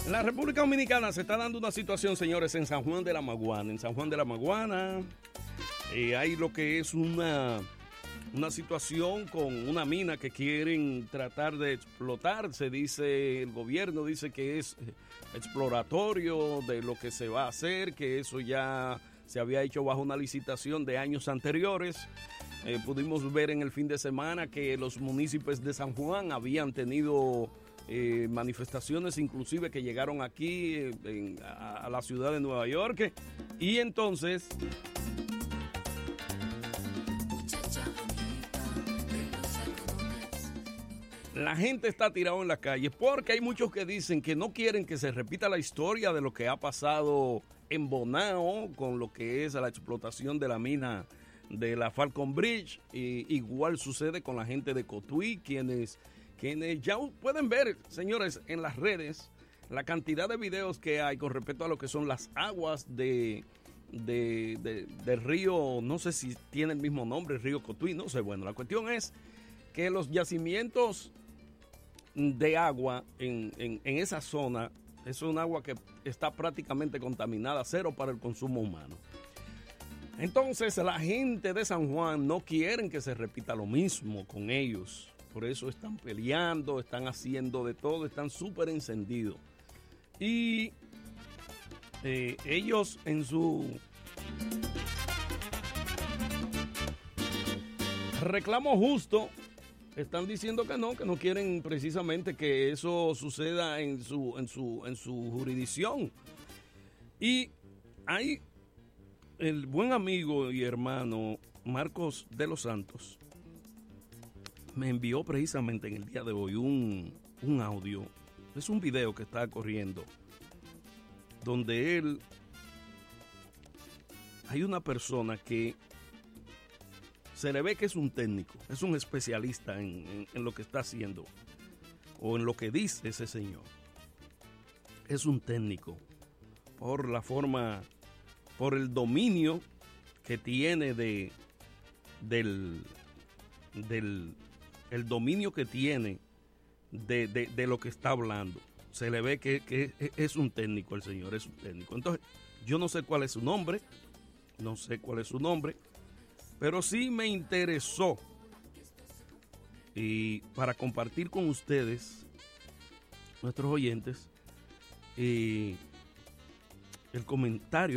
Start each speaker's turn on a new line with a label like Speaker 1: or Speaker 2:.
Speaker 1: En la República Dominicana se está dando una situación, señores, en San Juan de la Maguana. En San Juan de la Maguana hay lo que es una situación con una mina que quieren tratar de explotar. Se dice, el gobierno dice que es exploratorio de lo que se va a hacer, que eso ya se había hecho bajo una licitación de años anteriores. Pudimos ver en el fin de semana que los municipios de San Juan habían tenido manifestaciones inclusive que llegaron aquí a la ciudad de Nueva York, y entonces la gente está tirada en las calles porque hay muchos que dicen que no quieren que se repita la historia de lo que ha pasado en Bonao con lo que es la explotación de la mina de la Falcon Bridge. Igual sucede con la gente de Cotuí, quienes ya pueden ver, señores, en las redes la cantidad de videos que hay con respecto a lo que son las aguas del río, no sé si tiene el mismo nombre, el río Cotuí, no sé. Bueno, la cuestión es que los yacimientos de agua en esa zona es un agua que está prácticamente contaminada, cero para el consumo humano. Entonces la gente de San Juan no quieren que se repita lo mismo con ellos. Por eso están peleando, están haciendo de todo, están súper encendidos. Y ellos en su reclamo justo están diciendo que no quieren precisamente que eso suceda en su jurisdicción. Y hay el buen amigo y hermano Marcos de los Santos me envió precisamente en el día de hoy un audio. Es un video que está corriendo donde hay una persona que se le ve que es un técnico, es un especialista en lo que está haciendo o en lo que dice ese señor. Es un técnico por la forma, por el dominio que tiene el dominio que tiene de lo que está hablando. Se le ve que es un técnico, el señor es un técnico. Entonces, yo no sé cuál es su nombre, pero sí me interesó y para compartir con ustedes, nuestros oyentes, el comentario